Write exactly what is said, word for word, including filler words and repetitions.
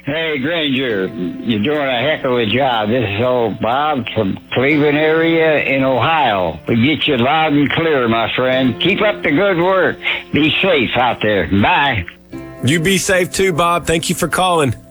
Hey, Granger, you're doing a heck of a job. This is old Bob from Cleveland area in Ohio. We get you loud and clear, my friend. Keep up the good work. Be safe out there. Bye. You be safe too, Bob. Thank you for calling.